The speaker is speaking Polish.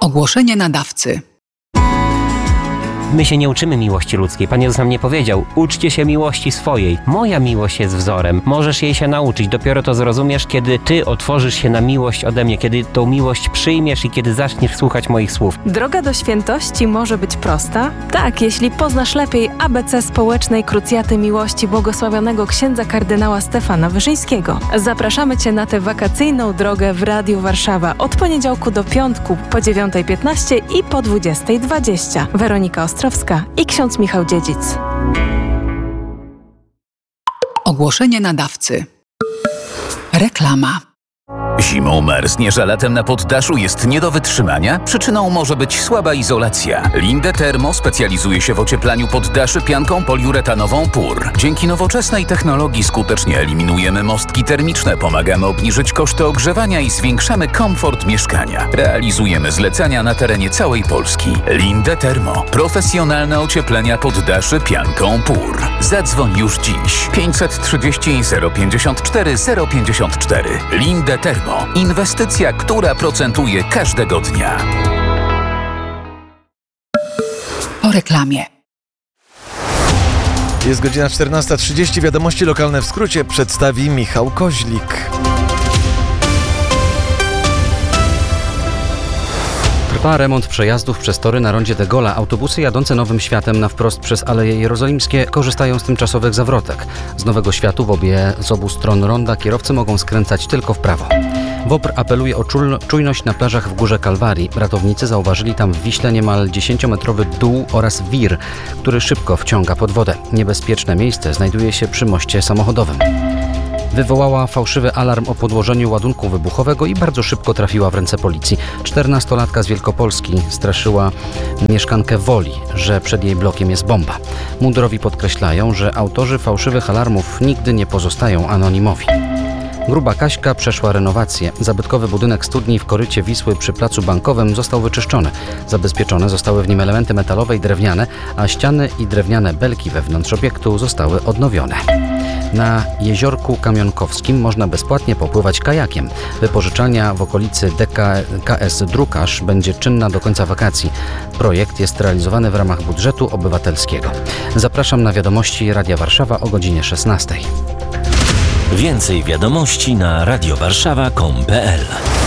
Ogłoszenie nadawcy. My się nie uczymy miłości ludzkiej. Pan Jezus nam nie powiedział: uczcie się miłości swojej. Moja miłość jest wzorem. Możesz jej się nauczyć. Dopiero to zrozumiesz, kiedy ty otworzysz się na miłość ode mnie, kiedy tą miłość przyjmiesz i kiedy zaczniesz słuchać moich słów. Droga do świętości może być prosta? Tak, jeśli poznasz lepiej ABC społecznej krucjaty miłości błogosławionego księdza kardynała Stefana Wyszyńskiego. Zapraszamy Cię na tę wakacyjną drogę w Radiu Warszawa od poniedziałku do piątku po 9:15 i po 20:20. Weronika Ostrowska i ksiądz Michał Dziedzic. Ogłoszenie nadawcy. Reklama. Zimą marznie, że latem na poddaszu jest nie do wytrzymania? Przyczyną może być słaba izolacja. Linde Thermo specjalizuje się w ocieplaniu poddaszy pianką poliuretanową PUR. Dzięki nowoczesnej technologii skutecznie eliminujemy mostki termiczne, pomagamy obniżyć koszty ogrzewania i zwiększamy komfort mieszkania. Realizujemy zlecenia na terenie całej Polski. Linde Thermo. Profesjonalne ocieplenia poddaszy pianką PUR. Zadzwoń już dziś. 530 054 054. Linde Thermo. Inwestycja, która procentuje każdego dnia. Po reklamie. Jest godzina 14:30. Wiadomości lokalne w skrócie przedstawi Michał Koźlik. Trwa remont przejazdów przez tory na rondzie de Gaulle'a. Autobusy jadące Nowym Światem na wprost przez Aleje Jerozolimskie korzystają z tymczasowych zawrotek. Z Nowego Światu z obu stron ronda kierowcy mogą skręcać tylko w prawo. WOPR apeluje o czujność na plażach w Górze Kalwarii. Ratownicy zauważyli tam w Wiśle niemal 10-metrowy dół oraz wir, który szybko wciąga pod wodę. Niebezpieczne miejsce znajduje się przy moście samochodowym. Wywołała fałszywy alarm o podłożeniu ładunku wybuchowego i bardzo szybko trafiła w ręce policji. 14-latka z Wielkopolski straszyła mieszkankę Woli, że przed jej blokiem jest bomba. Mundurowi podkreślają, że autorzy fałszywych alarmów nigdy nie pozostają anonimowi. Gruba Kaśka przeszła renowację. Zabytkowy budynek studni w korycie Wisły przy placu Bankowym został wyczyszczony. Zabezpieczone zostały w nim elementy metalowe i drewniane, a ściany i drewniane belki wewnątrz obiektu zostały odnowione. Na jeziorku Kamionkowskim można bezpłatnie popływać kajakiem. Wypożyczalnia w okolicy DKS Drukarz będzie czynna do końca wakacji. Projekt jest realizowany w ramach budżetu obywatelskiego. Zapraszam na wiadomości Radia Warszawa o godzinie 16:00. Więcej wiadomości na radiowarszawa.com.pl